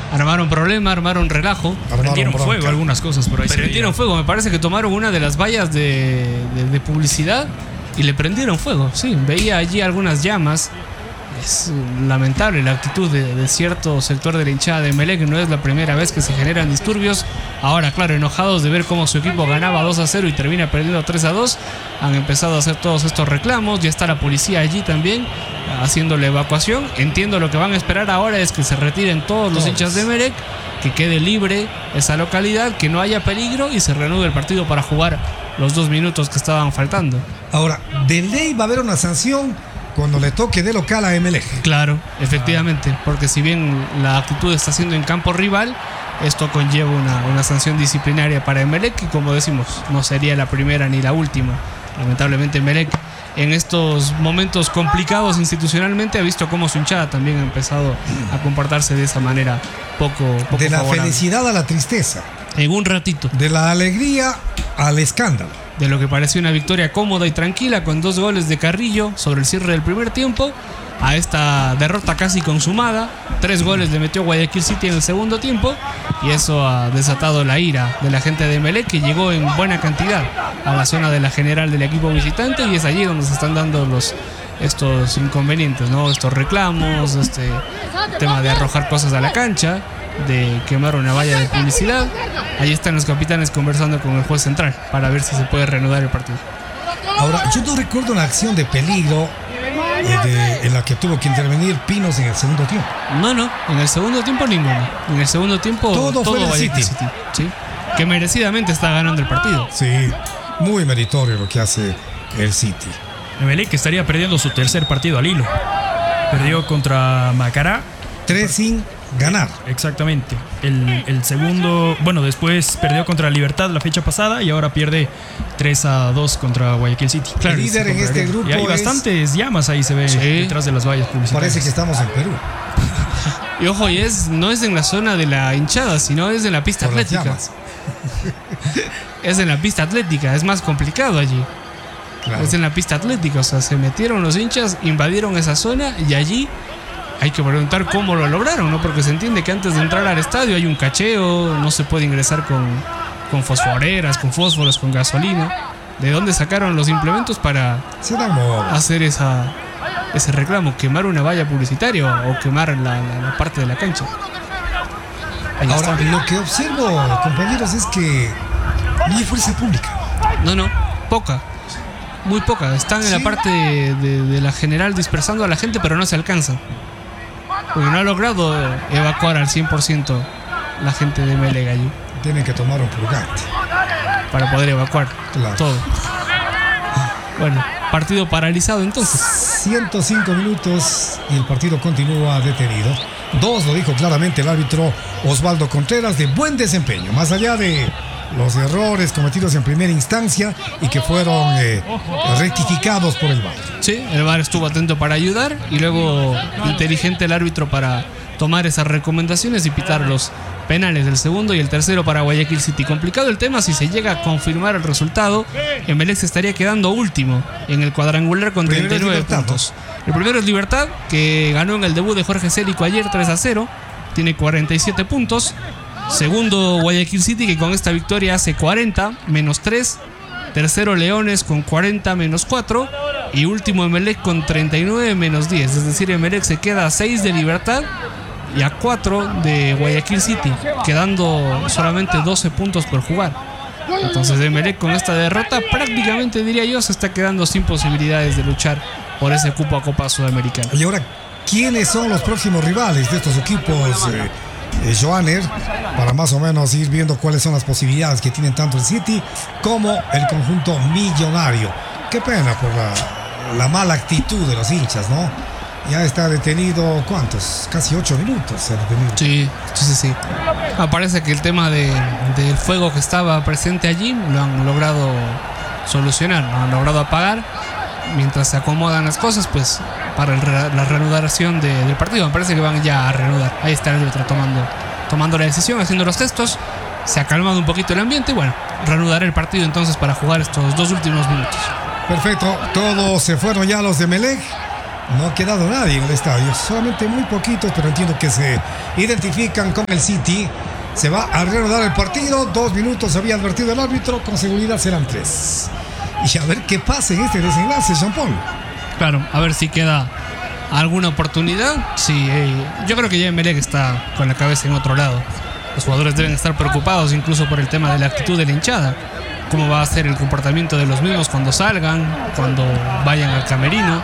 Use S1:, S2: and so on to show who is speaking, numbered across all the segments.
S1: armaron problema, armaron relajo.
S2: Prendieron fuego algunas cosas por ahí.
S1: Prendieron fuego, me parece que tomaron una de las vallas de publicidad y le prendieron fuego. Sí, veía allí algunas llamas. Es lamentable la actitud de cierto sector de la hinchada de Emelec. No es la primera vez que se generan disturbios. Ahora, claro, enojados de ver cómo su equipo ganaba 2-0 y termina perdiendo 3-2, han empezado a hacer todos estos reclamos. Ya está la policía allí también haciendo la evacuación. Entiendo lo que van a esperar ahora es que se retiren todos los hinchas de Emelec, que quede libre esa localidad, que no haya peligro y se reanude el partido para jugar los 2 minutos que estaban faltando.
S3: Ahora, de ley va a haber una sanción cuando le toque de local a Emelec.
S1: Claro, efectivamente, porque si bien la actitud está siendo en campo rival, esto conlleva una sanción disciplinaria para Emelec, que como decimos, no sería la primera ni la última. Lamentablemente Emelec en estos momentos complicados institucionalmente ha visto cómo su hinchada también ha empezado a comportarse de esa manera poco
S3: de la
S1: favorable.
S3: Felicidad a la tristeza.
S1: En un ratito.
S3: De la alegría al escándalo.
S1: De lo que parecía una victoria cómoda y tranquila con 2 goles de Carrillo sobre el cierre del primer tiempo, a esta derrota casi consumada. 3 goles le metió Guayaquil City en el segundo tiempo y eso ha desatado la ira de la gente de Emelec, que llegó en buena cantidad a la zona de la general del equipo visitante, y es allí donde se están dando estos inconvenientes, ¿no? Estos reclamos, este tema de arrojar cosas a la cancha, de quemar una valla de publicidad. Ahí están los capitanes conversando con el juez central para ver si se puede reanudar el partido.
S3: Ahora, yo no recuerdo una acción de peligro en la que tuvo que intervenir Pinos en el segundo tiempo.
S1: No, en el segundo tiempo ninguno. En el segundo tiempo
S3: todo fue el City.
S1: ¿Sí? Que merecidamente está ganando el partido.
S3: Sí, muy meritorio lo que hace el City.
S2: Emelec estaría perdiendo su tercer partido al hilo. Perdió contra Macará.
S3: 3 sin ganar.
S2: Exactamente. El segundo, bueno, después perdió contra Libertad la fecha pasada y ahora pierde 3-2 contra Guayaquil City.
S3: Claro, el líder en este grupo.
S2: Y hay bastantes llamas ahí, se ve detrás de las vallas publicitarias.
S3: Parece que estamos en Perú.
S1: Y ojo, no es en la zona de la hinchada, sino es en la pista atlética. Es en la pista atlética, es más complicado allí. Claro. Es en la pista atlética, o sea, se metieron los hinchas, invadieron esa zona y allí hay que preguntar cómo lo lograron, ¿no? Porque se entiende que antes de entrar al estadio hay un cacheo, no se puede ingresar con fosforeras, con fósforos, con gasolina. ¿De dónde sacaron los implementos para hacer ese reclamo? ¿Quemar una valla publicitaria o quemar la parte de la cancha? Ahí
S3: ahora,
S1: está.
S3: Lo que observo, compañeros, es que no hay fuerza pública.
S1: No, poca. Muy poca. Están en la parte de la general dispersando a la gente, pero no se alcanzan. Porque no ha logrado evacuar al 100% la gente de Emelec allí.
S3: Tienen que tomar un purgante
S1: para poder evacuar todo. Bueno, partido paralizado entonces.
S3: 105 minutos y el partido continúa detenido. 2 lo dijo claramente el árbitro Osvaldo Contreras, de buen desempeño, más allá de los errores cometidos en primera instancia y que fueron rectificados por el VAR.
S1: Sí, el VAR estuvo atento para ayudar y luego inteligente el árbitro para tomar esas recomendaciones y pitar los penales del segundo y el tercero para Guayaquil City. Complicado el tema si se llega a confirmar el resultado. Emelec se estaría quedando último en el cuadrangular con 39 puntos. El primero es Libertad, que ganó en el debut de Jorge Célico ayer 3-0, tiene 47 puntos. Segundo, Guayaquil City, que con esta victoria hace 40, menos 3. Tercero, Leones con 40, menos 4. Y último, Emelec con 39, menos 10. Es decir, Emelec se queda a 6 de Libertad y a 4 de Guayaquil City, quedando solamente 12 puntos por jugar. Entonces Emelec con esta derrota prácticamente, diría yo, se está quedando sin posibilidades de luchar por ese cupo a Copa Sudamericana.
S3: Y ahora, ¿quiénes son los próximos rivales de estos equipos, Joaner, para más o menos ir viendo cuáles son las posibilidades que tienen tanto el City como el conjunto millonario? Qué pena por la mala actitud de los hinchas, ¿no? Ya está detenido, ¿cuántos? Casi 8 minutos se ha detenido.
S1: Sí. Parece que el tema del fuego que estaba presente allí lo han logrado solucionar, lo han logrado apagar. Mientras se acomodan las cosas, pues para la reanudación del partido. Me parece que van ya a reanudar. Ahí está el árbitro tomando la decisión, haciendo los gestos. Se ha calmado un poquito el ambiente y bueno, reanudará el partido entonces para jugar estos 2 últimos minutos.
S3: Perfecto, todos se fueron ya los de Emelec. No ha quedado nadie en el estadio, solamente muy poquitos, pero entiendo que se identifican con el City. Se va a reanudar el partido. 2 minutos había advertido el árbitro. Con seguridad serán 3. Y a ver qué pasa en este desenlace, Jean-Paul.
S1: Claro, a ver si queda alguna oportunidad. Sí, yo creo que ya Emelec está con la cabeza en otro lado. Los jugadores deben estar preocupados incluso por el tema de la actitud de la hinchada. Cómo va a ser el comportamiento de los mismos cuando salgan, cuando vayan al camerino.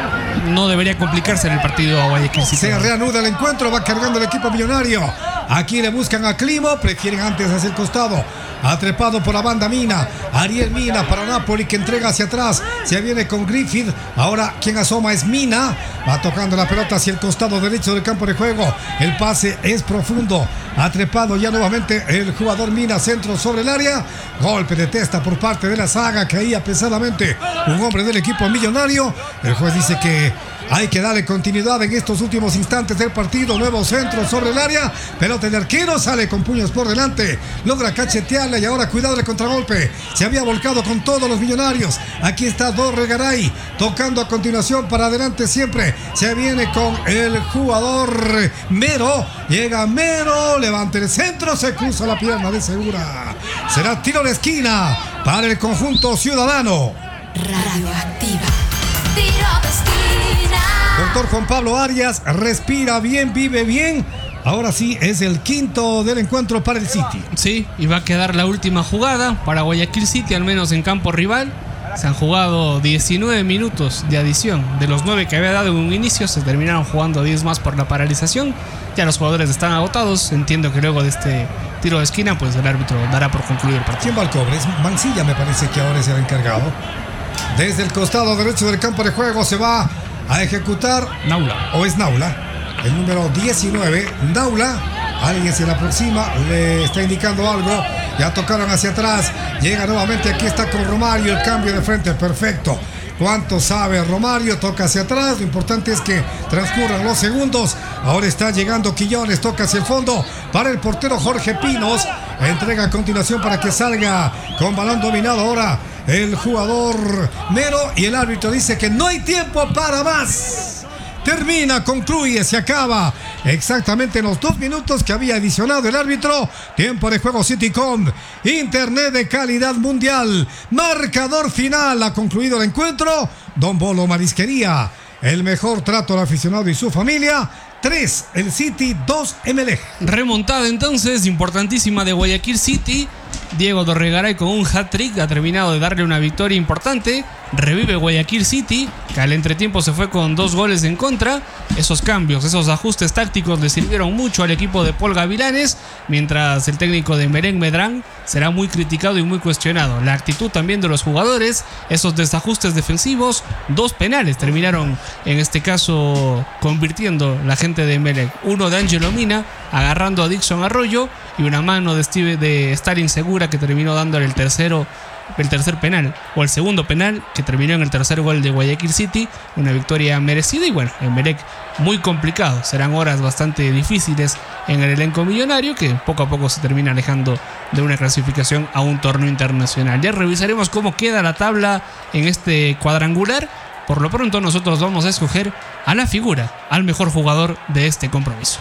S1: No debería complicarse en el partido a Guayaquil City.
S3: Se reanuda el encuentro, va cargando el equipo millonario. Aquí le buscan a Climo, prefieren antes hacia el costado. Atrapado por la banda Mina. Ariel Mina para Napoli, que entrega hacia atrás. Se viene con Griffith. Ahora quien asoma es Mina. Va tocando la pelota hacia el costado derecho del campo de juego. El pase es profundo. Atrapado ya nuevamente el jugador Mina. Centro sobre el área. Golpe de testa por parte de la saga. Caía pesadamente un hombre del equipo millonario. El juez dice que hay que darle continuidad en estos últimos instantes del partido. Nuevo centro sobre el área. Pelota de arquero. Sale con puños por delante. Logra cachetearla y ahora cuidado del contragolpe. Se había volcado con todos los millonarios. Aquí está Dorregaray. Tocando a continuación para adelante siempre. Se viene con el jugador Mero. Llega Mero. Levanta el centro. Se cruza la pierna de Segura. Será tiro de esquina para el conjunto ciudadano.
S4: Radioactiva. Tiro de esquina.
S3: Doctor Juan Pablo Arias, respira bien, vive bien. Ahora sí es el quinto del encuentro para el City.
S1: Sí, y va a quedar la última jugada para Guayaquil City, al menos en campo rival. Se han jugado 19 minutos de adición. De los 9 que había dado en un inicio, se terminaron jugando 10 más por la paralización. Ya los jugadores están agotados. Entiendo que luego de este tiro de esquina, pues el árbitro dará por concluido el partido.
S3: ¿Quién va al cobre? Es Mancilla, me parece que ahora es el encargado. Desde el costado derecho del campo de juego se va a ejecutar
S2: Naula.
S3: ¿O es Naula? El número 19, Naula. Alguien se le aproxima, le está indicando algo. Ya tocaron hacia atrás. Llega nuevamente, aquí está con Romario. El cambio de frente, perfecto. ¿Cuánto sabe Romario? Toca hacia atrás. Lo importante es que transcurran los segundos. Ahora está llegando Quillones. Toca hacia el fondo para el portero Jorge Pinos. Entrega a continuación para que salga con balón dominado ahora el jugador Mero. Y el árbitro dice que no hay tiempo para más. Termina, concluye, se acaba exactamente en los 2 minutos que había adicionado el árbitro. Tiempo de juego Citycom, internet de calidad mundial. Marcador final, ha concluido el encuentro. Don Bolo Marisquería, el mejor trato al aficionado y su familia. 3 el City, 2 Emelec.
S1: Remontada entonces, importantísima de Guayaquil City. Diego Dorregaray con un hat-trick ha terminado de darle una victoria importante. Revive Guayaquil City, que al entretiempo se fue con 2 goles en contra. Esos cambios, esos ajustes tácticos le sirvieron mucho al equipo de Paul Gavilanes, mientras el técnico de Emelec Medrán será muy criticado y muy cuestionado. La actitud también de los jugadores, esos desajustes defensivos, 2 penales terminaron en este caso convirtiendo la gente de Emelec. Uno de Ángelo Mina agarrando a Dixon Arroyo y una mano de Stalin Segura que terminó dándole el tercer penal, o el segundo penal, que terminó en el tercer gol de Guayaquil City. Una victoria merecida y bueno, Emelec muy complicado. Serán horas bastante difíciles en el elenco millonario, que poco a poco se termina alejando de una clasificación a un torneo internacional. Ya revisaremos cómo queda la tabla en este cuadrangular. Por lo pronto nosotros vamos a escoger a la figura, al mejor jugador de este compromiso.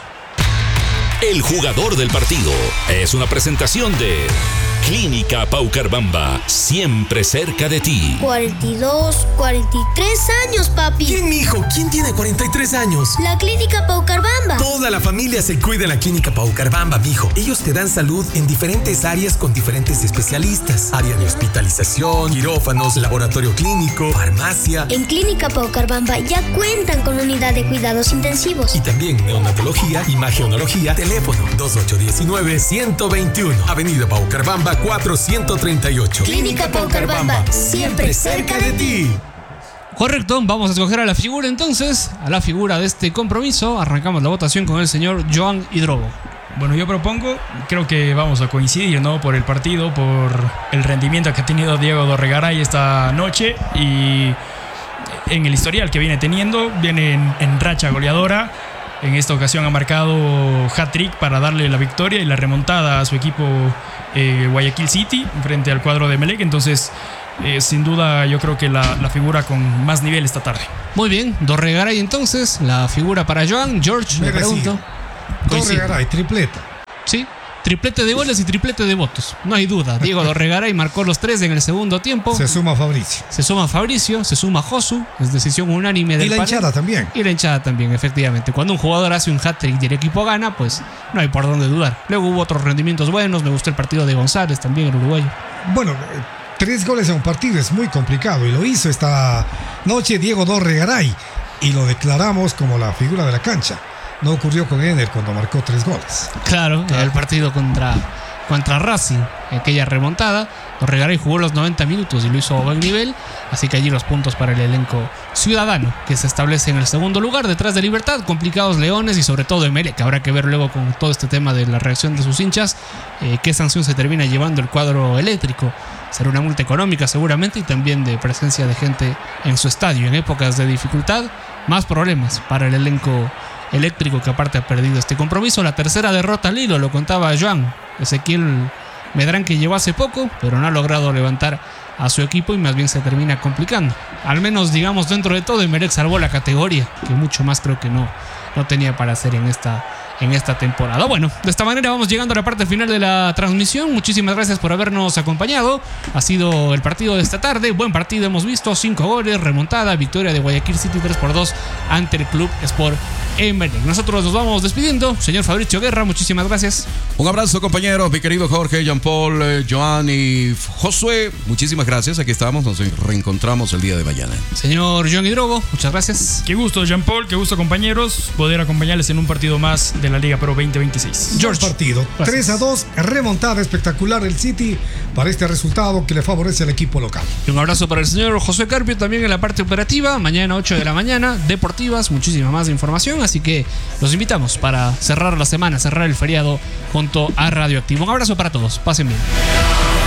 S5: El jugador del partido es una presentación de Clínica Paucarbamba, siempre cerca de ti.
S6: 42, 43 años, papi.
S7: ¿Quién, mijo? ¿Quién tiene 43 años?
S6: La Clínica Paucarbamba.
S7: Toda la familia se cuida en la Clínica Paucarbamba, mijo. Ellos te dan salud en diferentes áreas con diferentes especialistas. Área de hospitalización, quirófanos, laboratorio clínico, farmacia.
S6: En Clínica Paucarbamba ya cuentan con unidad de cuidados intensivos.
S7: Y también neonatología, imagenología. Teléfono 2819-121. Avenida Paucarbamba 438.
S6: Clínica Paucarbamba, siempre cerca de ti.
S1: Correcto, vamos a escoger a la figura entonces, a la figura de este compromiso. Arrancamos la votación con el señor Joan Hidrobo.
S2: Bueno, yo propongo, creo que vamos a coincidir, ¿no? Por el partido, por el rendimiento que ha tenido Diego Dorregaray esta noche y en el historial que viene teniendo, viene en racha goleadora. En esta ocasión ha marcado hat-trick para darle la victoria y la remontada a su equipo Guayaquil City frente al cuadro de Emelec. Entonces sin duda yo creo que la figura con más nivel esta tarde.
S1: Muy bien, Dorregaray entonces, la figura para Joan. George, le pregunto.
S3: Dorregaray, tripleta.
S1: Sí, triplete de goles y triplete de votos. No hay duda. Diego Dorregaray marcó los 3 en el segundo tiempo.
S3: Se suma Fabricio.
S1: Se suma Josu. Es decisión unánime del
S3: Y la hinchada también.
S1: Y la hinchada también, efectivamente. Cuando un jugador hace un hat-trick y el equipo gana, pues no hay por dónde dudar. Luego hubo otros rendimientos buenos. Me gustó el partido de González también, el uruguayo.
S3: Bueno, 3 goles en un partido es muy complicado y lo hizo esta noche Diego Dorregaray y lo declaramos como la figura de la cancha. No ocurrió con Ener cuando marcó 3 goles.
S1: Claro, el partido contra Racing, aquella remontada. Dorregaray jugó los 90 minutos y lo hizo a buen nivel. Así que allí los puntos para el elenco ciudadano, que se establece en el segundo lugar detrás de Libertad. Complicados Leones y sobre todo Emelec, que habrá que ver luego con todo este tema de la reacción de sus hinchas qué sanción se termina llevando el cuadro eléctrico. Será una multa económica seguramente y también de presencia de gente en su estadio. En épocas de dificultad, más problemas para el elenco eléctrico, que aparte ha perdido este compromiso. La tercera derrota al hilo, lo contaba Joan. Ezequiel Medrán, que llegó hace poco, pero no ha logrado levantar a su equipo y más bien se termina complicando. Al menos, digamos, dentro de todo, Emelec salvó la categoría, que mucho más creo que no tenía para hacer en esta temporada. Bueno, de esta manera vamos llegando a la parte final de la transmisión. Muchísimas gracias por habernos acompañado. Ha sido el partido de esta tarde. Buen partido hemos visto. 5 goles, remontada, victoria de Guayaquil City 3-2 ante el Club Sport Emelec. Nosotros nos vamos despidiendo. Señor Fabricio Guerra, muchísimas gracias.
S8: Un abrazo, compañeros. Mi querido Jorge, Jean-Paul, Joan y Josué. Muchísimas gracias. Aquí estamos. Nos reencontramos el día de mañana.
S1: Señor John Hidrogo, muchas gracias.
S2: Qué gusto, Jean-Paul. Qué gusto, compañeros, poder acompañarles en un partido más de la Liga Pro 2026.
S3: George, partido 3-2, remontada espectacular del City para este resultado que le favorece al equipo local.
S1: Y un abrazo para el señor Josué Carpio también en la parte operativa. Mañana 8 de la mañana, deportivas, muchísima más información, así que los invitamos para cerrar la semana, cerrar el feriado junto a Radioactivo. Un abrazo para todos, pasen bien.